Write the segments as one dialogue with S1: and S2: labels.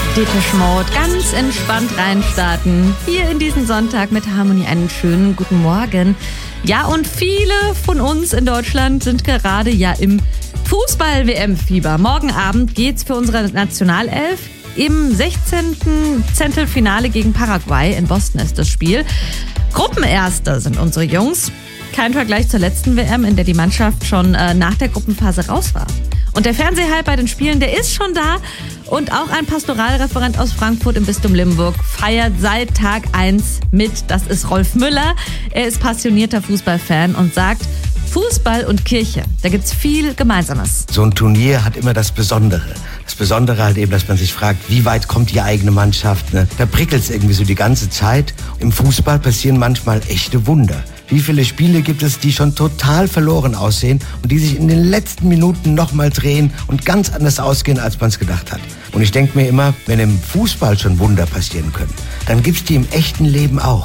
S1: Depeche Mode, ganz entspannt reinstarten. Hier in diesen Sonntag mit Harmonie einen schönen guten Morgen. Ja, und viele von uns in Deutschland sind gerade ja im Fußball-WM-Fieber. Morgen Abend geht's für unsere Nationalelf. Im 16. Zehntelfinale gegen Paraguay in Boston ist das Spiel. Gruppenerster sind unsere Jungs. Kein Vergleich zur letzten WM, in der die Mannschaft schon nach der Gruppenphase raus war. Und der Fernsehhype bei den Spielen, der ist schon da. Und auch ein Pastoralreferent aus Frankfurt im Bistum Limburg feiert seit Tag 1 mit. Das ist Rolf Müller. Er ist passionierter Fußballfan und sagt, Fußball und Kirche, da gibt's viel Gemeinsames.
S2: So ein Turnier hat immer das Besondere. Das Besondere halt eben, dass man sich fragt, wie weit kommt die eigene Mannschaft, ne? Da prickelt's irgendwie so die ganze Zeit. Im Fußball passieren manchmal echte Wunder. Wie viele Spiele gibt es, die schon total verloren aussehen und die sich in den letzten Minuten nochmal drehen und ganz anders ausgehen, als man es gedacht hat. Und ich denke mir immer, wenn im Fußball schon Wunder passieren können, dann gibt's die im echten Leben auch.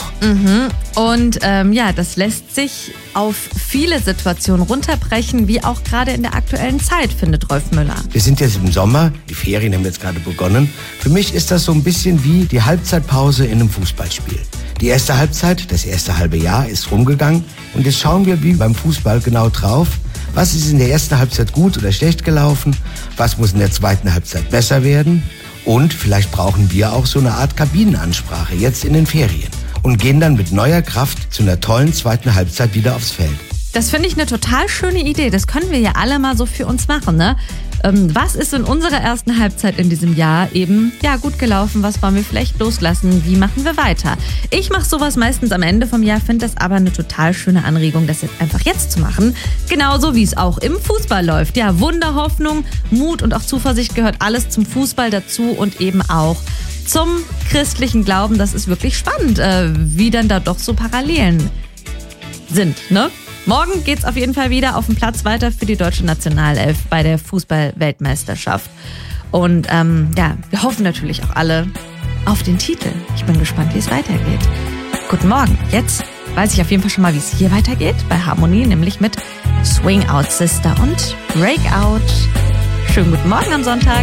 S1: Und das lässt sich auf viele Situationen runterbrechen, wie auch gerade in der aktuellen Zeit, findet Rolf Müller.
S2: Wir sind jetzt im Sommer, die Ferien haben jetzt gerade begonnen. Für mich ist das so ein bisschen wie die Halbzeitpause in einem Fußballspiel. Die erste Halbzeit, das erste halbe Jahr ist rumgegangen und jetzt schauen wir wie beim Fußball genau drauf, was ist in der ersten Halbzeit gut oder schlecht gelaufen, was muss in der zweiten Halbzeit besser werden und vielleicht brauchen wir auch so eine Art Kabinenansprache jetzt in den Ferien und gehen dann mit neuer Kraft zu einer tollen zweiten Halbzeit wieder aufs Feld.
S1: Das finde ich eine total schöne Idee. Das können wir ja alle mal so für uns machen, ne? Was ist in unserer ersten Halbzeit in diesem Jahr eben gut gelaufen? Was wollen wir vielleicht loslassen? Wie machen wir weiter? Ich mache sowas meistens am Ende vom Jahr, finde das aber eine total schöne Anregung, das jetzt einfach jetzt zu machen. Genauso wie es auch im Fußball läuft. Ja, Wunder, Hoffnung, Mut und auch Zuversicht gehört alles zum Fußball dazu und eben auch zum christlichen Glauben. Das ist wirklich spannend, wie dann da doch so Parallelen sind, ne? Morgen geht's auf jeden Fall wieder auf dem Platz weiter für die deutsche Nationalelf bei der Fußball-Weltmeisterschaft. Und wir hoffen natürlich auch alle auf den Titel. Ich bin gespannt, wie es weitergeht. Guten Morgen. Jetzt weiß ich auf jeden Fall schon mal, wie es hier weitergeht bei Harmonie, nämlich mit Swing Out Sister und Breakout. Schönen guten Morgen am Sonntag.